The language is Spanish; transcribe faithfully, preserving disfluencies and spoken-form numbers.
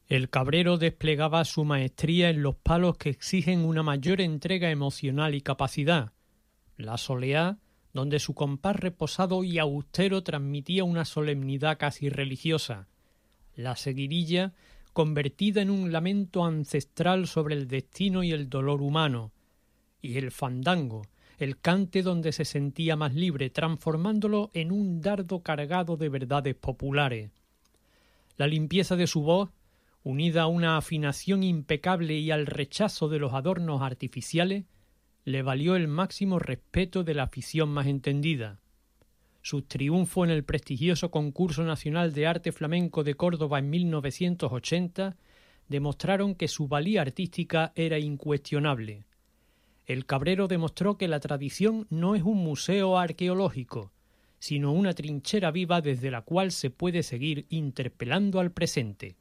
El Cabrero desplegaba su maestría en los palos que exigen una mayor entrega emocional y capacidad. La soleá, donde su compás reposado y austero transmitía una solemnidad casi religiosa. La seguirilla, convertida en un lamento ancestral sobre el destino y el dolor humano. Y el fandango, el cante donde se sentía más libre, transformándolo en un dardo cargado de verdades populares. La limpieza de su voz, unida a una afinación impecable y al rechazo de los adornos artificiales, le valió el máximo respeto de la afición más entendida. Sus triunfos en el prestigioso Concurso Nacional de Arte Flamenco de Córdoba en mil novecientos ochenta demostraron que su valía artística era incuestionable. El Cabrero demostró que la tradición no es un museo arqueológico, sino una trinchera viva desde la cual se puede seguir interpelando al presente.